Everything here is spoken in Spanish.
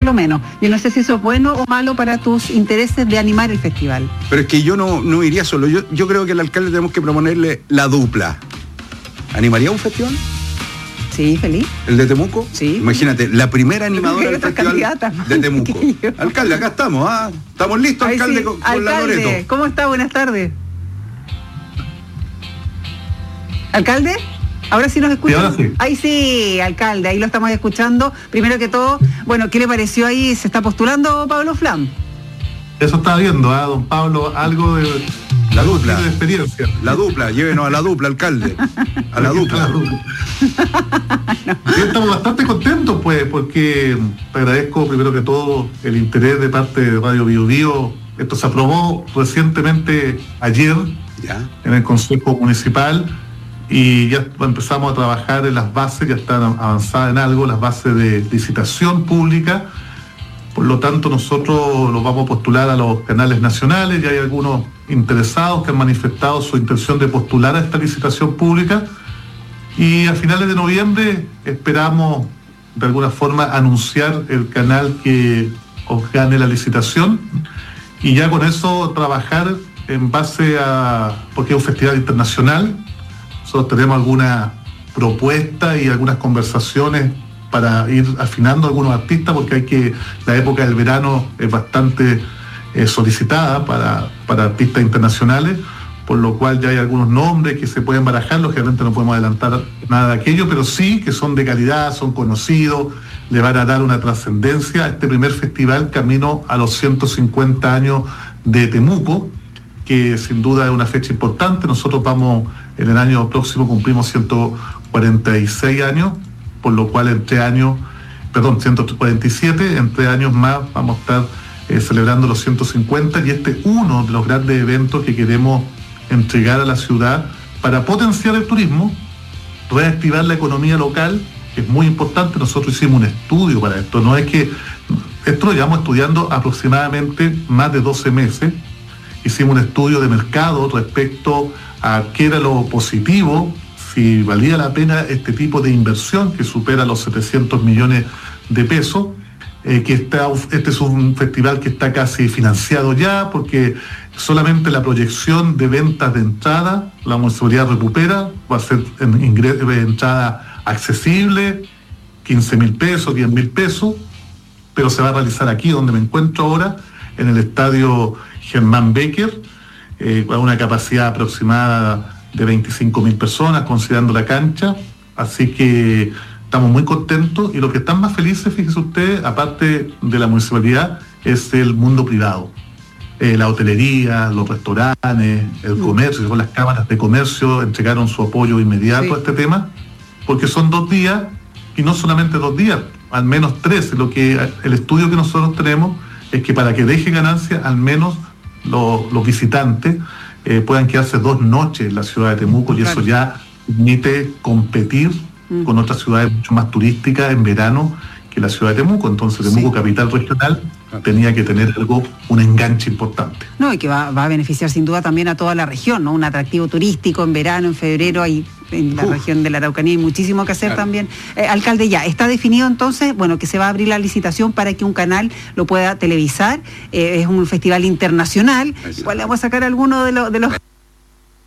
lo menos. Yo no sé si eso es bueno o malo para tus intereses de animar el festival. Pero es que yo no iría solo. Yo creo que al alcalde tenemos que proponerle la dupla. ¿Animaría un festival? Sí, feliz. ¿El de Temuco? Sí. Imagínate, la primera animadora del festival de Temuco. Alcalde, acá estamos, ¿ah? Estamos listos, alcalde, sí. con la Loreto. ¿Cómo está? Buenas tardes. ¿Alcalde? ¿Ahora sí nos escucha? Sí, ahora sí. Ahí sí, alcalde, ahí lo estamos escuchando. Primero que todo, bueno, ¿qué le pareció ahí? ¿Se está postulando Pablo Flam? Eso estaba viendo, don Pablo, algo de... La dupla. De experiencia. La dupla, llévenos a la dupla, alcalde. A la dupla. No. Sí, estamos bastante contentos, pues, porque te agradezco primero que todo el interés de parte de Radio Bio Bio. Esto se aprobó recientemente ayer en el Consejo Municipal y ya empezamos a trabajar en las bases, ya están avanzadas en algo, las bases de licitación pública. Por lo tanto, nosotros los vamos a postular a los canales nacionales. Ya hay algunos interesados que han manifestado su intención de postular a esta licitación pública. Y a finales de noviembre esperamos, de alguna forma, anunciar el canal que os gane la licitación. Y ya con eso trabajar en base a... porque es un festival internacional. Nosotros tenemos alguna propuesta y algunas conversaciones para ir afinando algunos artistas, porque la época del verano es bastante solicitada para artistas internacionales, por lo cual ya hay algunos nombres que se pueden barajar. Lógicamente no podemos adelantar nada de aquello, pero sí que son de calidad, son conocidos, le van a dar una trascendencia a este primer festival camino a los 150 años de Temuco, que sin duda es una fecha importante. Nosotros en el año próximo cumplimos 146 años, por lo cual 147, en 3 años más vamos a estar celebrando los 150, y este es uno de los grandes eventos que queremos entregar a la ciudad para potenciar el turismo, reactivar la economía local, que es muy importante. Nosotros hicimos un estudio para esto, no es que esto lo llevamos estudiando aproximadamente más de 12 meses. Hicimos un estudio de mercado respecto a qué era lo positivo, si valía la pena este tipo de inversión que supera los 700 millones de pesos, este es un festival que está casi financiado ya, porque solamente la proyección de ventas de entrada, la municipalidad recupera, va a ser entrada accesible, 15.000 pesos, 10.000 pesos, pero se va a realizar aquí donde me encuentro ahora, en el estadio Germán Becker, con una capacidad aproximada de 25.000 personas, considerando la cancha. Así que estamos muy contentos, y los que están más felices, fíjese usted, aparte de la municipalidad, es el mundo privado. La hotelería, los restaurantes, el comercio, las cámaras de comercio entregaron su apoyo inmediato a este tema, porque son 2 días, y no solamente 2 días, al menos 3. El estudio que nosotros tenemos es que para que deje ganancia, al menos los visitantes puedan quedarse 2 noches en la ciudad de Temuco, y eso ya permite competir con otras ciudades mucho más turísticas en verano que la ciudad de Temuco. Entonces Temuco, capital regional, tenía que tener un enganche importante. No, y que va a beneficiar sin duda también a toda la región, ¿no? Un atractivo turístico en verano, en febrero, ahí en la región de la Araucanía hay muchísimo que hacer también. Alcalde, ya está definido entonces, bueno, que se va a abrir la licitación para que un canal lo pueda televisar. Es un festival internacional. Igual le vamos a sacar algunos de los